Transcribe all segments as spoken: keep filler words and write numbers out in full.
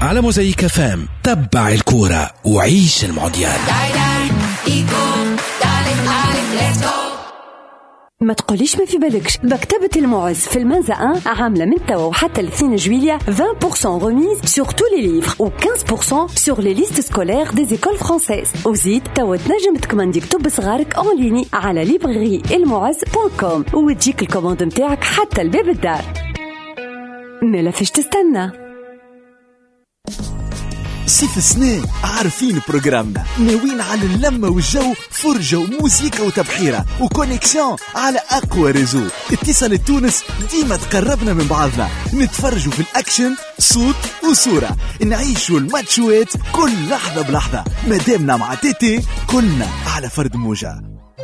على موزايك فام. تبع الكورة وعيش المونديال. ما تقوليش ما في بالكش، مكتبة المعز في المنزعة عاملة من توا وحتى الاثنين جويلية عشرين بالمية remise sur tous les livres و خمسة بالمية sur les listes scolaires des écoles françaises. وزيد توا تنجم تكمندي كتب صغارك اون ليني على ليبراري المعز دوت كوم وتجيك الكوموند متاعك حتى الباب الدار. مالا فيش تستنى؟ صيف السنة عارفين بروجرامنا، ناويين على اللمة والجو، فرجة وموسيقى وتبحيرة وكونيكسيون على أقوى ريزو. اتصال تونس ديما تقربنا من بعضنا، نتفرجوا في الأكشن صوت وصورة، نعيشوا الماتشوات كل لحظة بلحظة. مادامنا مع تيتي كلنا على فرد موجة.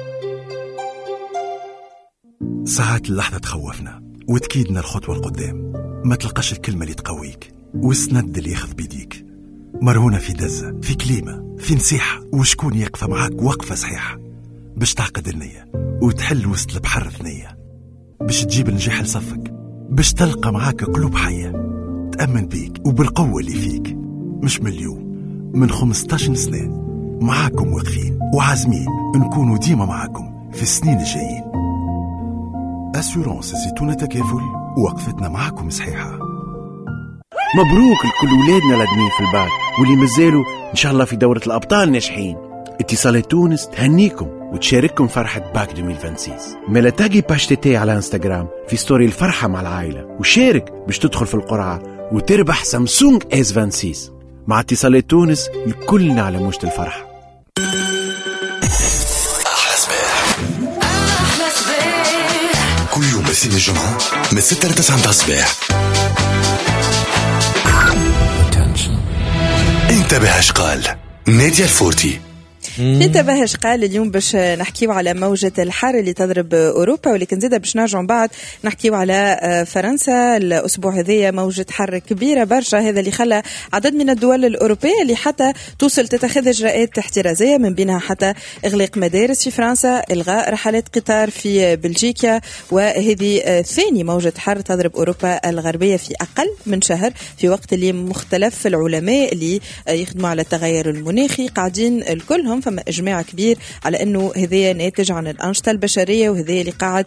ساعات اللحظة تخوفنا وتكيدنا الخطوة القدام، ما تلقاش الكلمة اللي تقويك والسند اللي ياخذ بيديك. مرهونة في دزة، في كليمة، في نصيحة، وشكون يقف معاك وقفة صحيحة باش تعقد النية وتحل وسط البحر ثنية، باش تجيب النجاح لصفك، باش تلقى معاك قلوب حية تأمن بيك وبالقوة اللي فيك. مش من اليوم، من خمستاشر سنة معاكم واقفين وعازمين نكونوا ديما معاكم في السنين الجايين. أسيورانس زيتونة تكافل، وقفتنا معاكم صحيحة. مبروك لكل ولادنا الادمين في الباك واللي مازالوا ان شاء الله في دورة الابطال ناجحين. اتصالات تونس تهنيكم وتشارككم فرحة باك ألفين وستة وعشرين. مالا تاقي باش تيتي على انستغرام في ستوري الفرحة مع العائلة، وشارك باش تدخل في القرعة وتربح سامسونج اس ستة وعشرين. مع اتصالات تونس الكلنا على موجة الفرحة. أحلى صباح، أحلى صباح كل يوم الاثنين الجمعة من ستة لتسعة متاع الصباح. انتبه اش قال نادية الفورتي. انتبه اش قال اليوم باش نحكيو على موجة الحر اللي تضرب أوروبا، ولكن زيدا باش نرجعوا بعد نحكيو على فرنسا. الأسبوع هذية موجة حر كبيرة برشا، هذا اللي خلى عدد من الدول الأوروبية اللي حتى توصل تتخذ إجراءات احترازية، من بينها حتى إغلاق مدارس في فرنسا، إلغاء رحلات قطار في بلجيكا. وهذه ثاني موجة حر تضرب أوروبا الغربية في أقل من شهر، في وقت اللي مختلف العلماء اللي يخدموا على التغير المناخي قاعدين الكلهم فما إجماع كبير على أنه هذا ناتج عن الأنشطة البشرية، وهذا اللي قاعد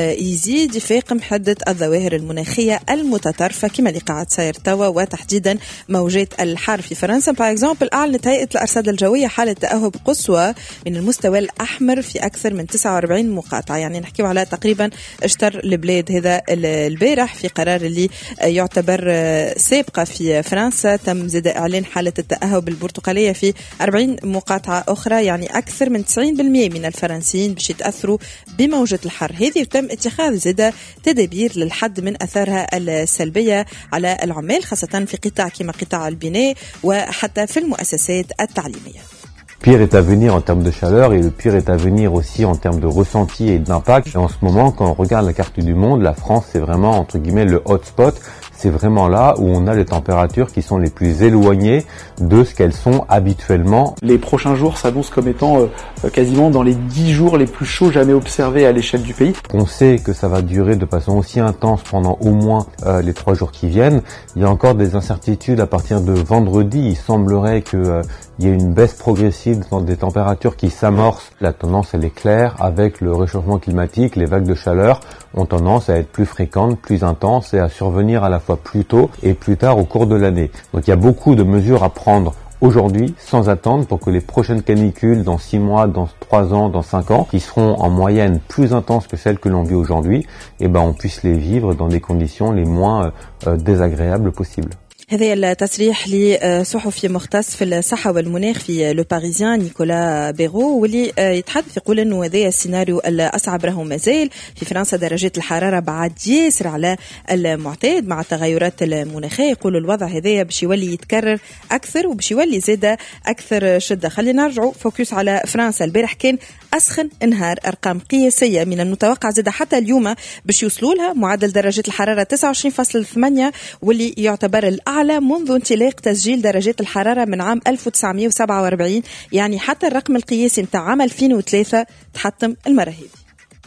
يزيد يفاقم حدة الظواهر المناخية المتطرفة كما اللي قاعد صاير توا، وتحديدا موجات الحر في فرنسا. باغ اكزومبل أعلنت هيئة الأرصاد الجوية حالة تأهب قصوى من المستوى الأحمر في أكثر من تسعة وأربعين مقاطعة، يعني نحكي على تقريبا اشتر البلاد هذا البارح في قرار اللي يعتبر سابقة في فرنسا. تم زاد إعلان حالة التأهب البرتقالية في أربعين مقاطعة أخرى، يعني أكثر من تسعين بالمئة من الفرنسيين باش يتأثروا بموجة الحر هذه، وتم اتخاذ زاد تدابير للحد من أثارها السلبية على العمال، خاصة في قطاع كما قطاع البناء وحتى في المؤسسات التعليمية. pire est à venir en termes de chaleur et le pire est à venir aussi en termes de ressenti et d'impact. Et en ce moment, quand on regarde la carte du monde, la France, c'est vraiment, entre guillemets, le hotspot. C'est vraiment là où on a les températures qui sont les plus éloignées de ce qu'elles sont habituellement. Les prochains jours s'annoncent comme étant euh, quasiment dans les dix jours les plus chauds jamais observés à l'échelle du pays. On sait que ça va durer de façon aussi intense pendant au moins euh, les trois jours qui viennent. Il y a encore des incertitudes à partir de vendredi. Il semblerait que euh, il y ait une baisse progressive dans des températures qui s'amorcent. La tendance, elle est claire. Avec le réchauffement climatique, les vagues de chaleur ont tendance à être plus fréquentes, plus intenses et à survenir à la fois plus tôt et plus tard au cours de l'année. Donc il y a beaucoup de mesures à prendre aujourd'hui, sans attendre, pour que les prochaines canicules dans six mois, dans trois ans, dans cinq ans, qui seront en moyenne plus intenses que celles que l'on vit aujourd'hui, eh ben on puisse les vivre dans des conditions les moins euh, désagréables possibles. هذا التصريح لصحفي مختص في الصحة والمناخ في لو باريزيان نيكولا بيغو، واللي يتحدث يقول انه هذا السيناريو الاصعب راهو مازال في فرنسا. درجات الحرارة بعد ياسر على المعتاد مع التغيرات المناخية. يقول الوضع هذا باش يولي يتكرر اكثر وباش يولي زاده اكثر شدة. خلينا نرجعوا فوكس على فرنسا. البارح كان اسخن انهار، ارقام قياسية من المتوقع زاده حتى اليوم باش يوصلوا لها. معدل درجة الحرارة تسعة وعشرين فاصلة ثمانية واللي يعتبر الأعلى منذ انطلاق تسجيل درجات الحرارة من عام ألف وتسعمائة وسبعة وأربعين، يعني حتى الرقم القياسي متاع عام ألفين وثلاثة تحطم المرة هذه.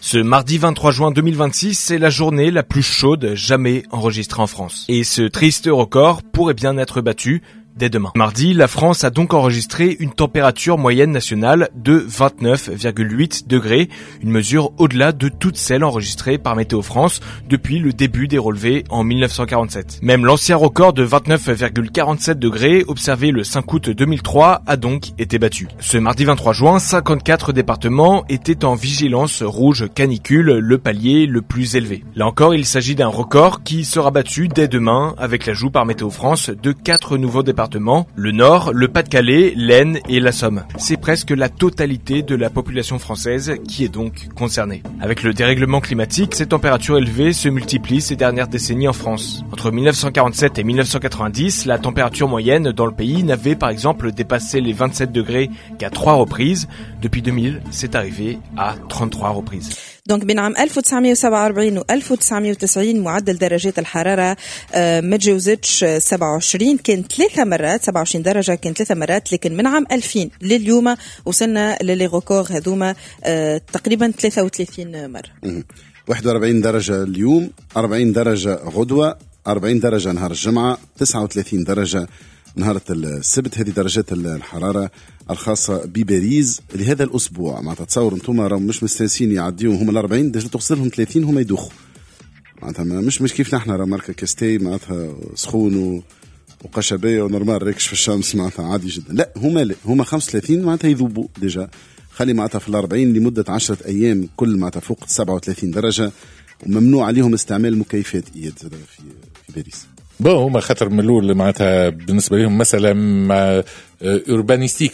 Ce mardi vingt-trois juin deux mille vingt-six, c'est la journée la plus chaude jamais enregistrée en France. Et ce triste record pourrait bien être battu dès demain. Mardi, la France a donc enregistré une température moyenne nationale de vingt-neuf virgule huit degrés, une mesure au-delà de toutes celles enregistrées par Météo France depuis le début des relevés en mille neuf cent quarante-sept. Même l'ancien record de vingt-neuf virgule quarante-sept degrés observé le cinq août deux mille trois a donc été battu. Ce mardi vingt-trois juin, cinquante-quatre départements étaient en vigilance rouge canicule, le palier le plus élevé. Là encore, il s'agit d'un record qui sera battu dès demain avec l'ajout par Météo France de quatre nouveaux départements. Le Nord, le Pas-de-Calais, l'Aisne et la Somme. C'est presque la totalité de la population française qui est donc concernée. Avec le dérèglement climatique, ces températures élevées se multiplient ces dernières décennies en France. Entre mille neuf cent quarante-sept et mille neuf cent quatre-vingt-dix, la température moyenne dans le pays n'avait par exemple dépassé les vingt-sept degrés qu'à trois reprises. Depuis deux mille, c'est arrivé à trente-trois reprises. دونك بين عام ألف وتسعمية وسبعة وأربعين و ألف وتسعمية وتسعين معدل درجات الحرارة ما تجاوزتش سبعة وعشرين، كان ثلاثة مرات سبعة وعشرين درجة، كان ثلاثة مرات، لكن من عام ألفين لليوم وصلنا للي ريكور هذوما تقريبا ثلاثة وثلاثين مرة. واحد وأربعين درجة اليوم، أربعين درجة غدوة، أربعين درجة نهار الجمعة، تسعة وثلاثين درجة نهار السبت. هذه درجات الحرارة الخاصة بباريس لهذا الأسبوع. ما تتصور أنتم راهم مش مستانسين يعديهم هم الأربعين، ديجا توصلهم ثلاثين هم يدوخوا. معناتها مش مش كيف نحن راه ماركة كاستي معناتها سخون وقشبية ونورمال ريكش في الشمس معناتها عادي جدا. لا هما لا هما خمسة وثلاثين معناتها يذوبوا ديجا. خلي معناتها في الأربعين لمدة عشرة أيام كل معناتها فوق سبعة وثلاثين درجة، وممنوع عليهم استعمال المكيفات إياد في في باريس. بون هما خاطر من الاول معناتها بالنسبه لهم مساله مع اوربانيستيك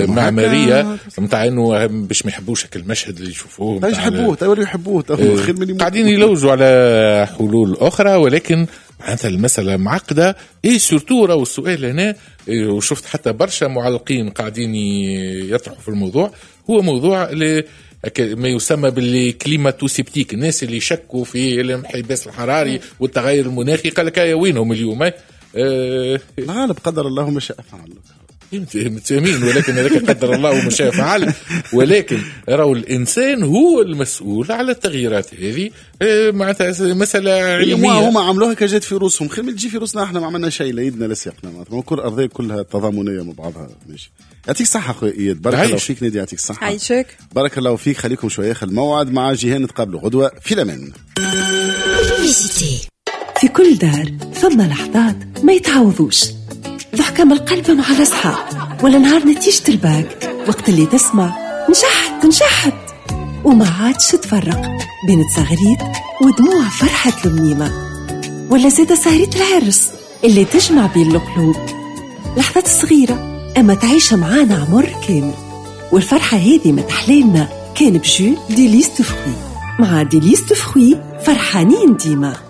معماريه نتاع انه باش ما يحبوش هكا المشهد اللي يشوفوه باش يحبوه تولي يحبوه خير من قاعدين يلوجوا على حلول اخرى، ولكن معناتها المساله معقده. اي سورتو راهو السؤال هنا وشفت حتى برشا معلقين قاعدين يطرحوا في الموضوع، هو موضوع ما يسمى بالكليماتوسيبتيك. الناس اللي يشكوا في الانحباس الحراري والتغير المناخي قال لك يا وينهم اليوم؟ أه لا بقدر الله ما شاء فعل، متفاهمين، ولكن هذاك قدر الله وما شاء فعل. ولكن راهو الانسان هو المسؤول على التغييرات هذه. أه معناتها مساله علميه هما عملوها كجات في روسهم، خير من تجي في روسنا احنا ما عملنا شيء، لا يدنا لا ساقنا، معناتها كل ارضيه كلها تضامنيه مع بعضها. ماشي، يعطيك الصحة أخوي إياد، بارك الله فيك. نادي يعطيك الصحة. عايشك. بارك الله فيك. خليكم شوية خل الموعد مع جيهان، نتقابلوا غدوة في الأمان. في كل دار ثم لحظات ما يتعوضوش، ضحكة من القلب مع الأصحاب، ولا نهار نتيجة الباك وقت اللي تسمع نشحت نشحت وما عادش تفرق بين تصغريت ودموع فرحة المنيمة، ولا زيادة سهرية العرس اللي تجمع بين القلوب. لحظات صغيرة أما تعيش معانا عمر كامل، والفرحة هذه متحليلنا كان بجو دي ليست فخوي. مع دي ليست فخوي فرحانين ديما.